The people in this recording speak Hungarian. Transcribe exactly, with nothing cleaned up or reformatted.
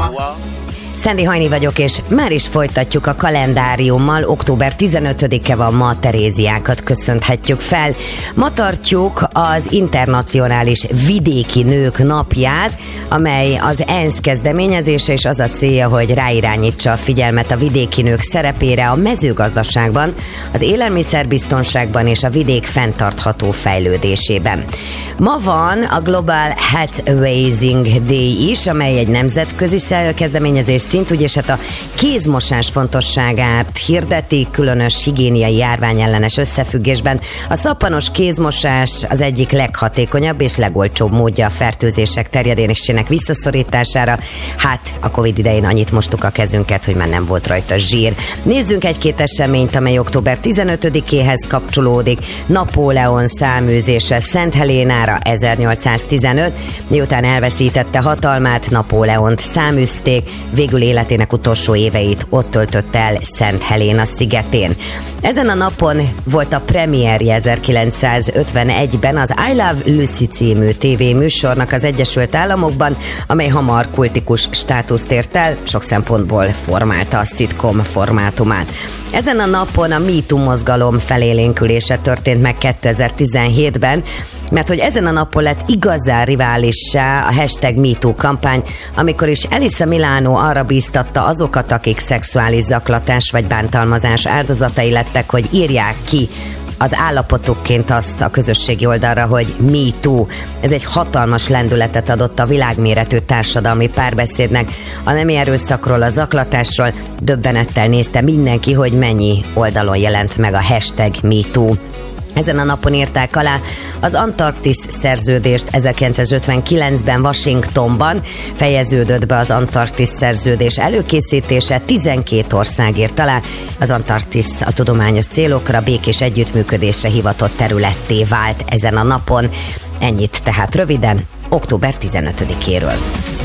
Szendi Hajni vagyok, és már is folytatjuk a kalendáriummal. október tizenötödike van ma, Teréziákat köszönhetjük fel. Ma tartjuk az Internacionális Vidéki Nők Napját, amely az ENSZ kezdeményezése, és az a célja, hogy ráirányítsa a figyelmet a vidéki nők szerepére a mezőgazdaságban, az élelmiszerbiztonságban és a vidék fenntartható fejlődésében. Ma van a Global Hat Raising Day is, amely egy nemzetközi kezdeményezés szint, úgyis hát a kézmosás fontosságát hirdeti, különös higiéniai járványellenes összefüggésben. A szappanos kézmosás az egyik leghatékonyabb és legolcsóbb módja a fertőzések terjedésének visszaszorítására. Hát a Covid idején annyit mostuk a kezünket, hogy már nem volt rajta zsír. Nézzünk egy-két eseményt, amely október tizenötödikéhez kapcsolódik. Napóleon száműzése Szent Helénára ezernyolcszáztizenöt. Miután elveszítette hatalmát, Napóleont száműzték, végül életének utolsó éveit ott töltötte el Szent Helena szigetén. Ezen a napon volt a premierje ezerkilencszázötvenegyben az I Love Lucy című tévéműsornak az Egyesült Államokban, amely hamar kultikus státuszt ért el, sok szempontból formálta a szitcom formátumát. Ezen a napon a Me Too mozgalom felélénkülése történt meg kétezer-tizenhétben, mert hogy ezen a napon lett igazán riválissá a hashtag MeToo kampány, amikor is Elisa Milano arra bíztatta azokat, akik szexuális zaklatás vagy bántalmazás áldozatai lettek, hogy írják ki az állapotukként azt a közösségi oldalra, hogy MeToo. Ez egy hatalmas lendületet adott a világméretű társadalmi párbeszédnek. A nemi erőszakról, a zaklatásról döbbenettel nézte mindenki, hogy mennyi oldalon jelent meg a hashtag MeToo. Ezen a napon írták alá az Antarktisz szerződést ezerkilencszázötvenkilencben Washingtonban. Fejeződött be az Antarktisz szerződés előkészítése, tizenkét ország írt alá. Az Antarktisz a tudományos célokra, békés együttműködésre hivatott területté vált ezen a napon. Ennyit tehát röviden október tizenötödikéről.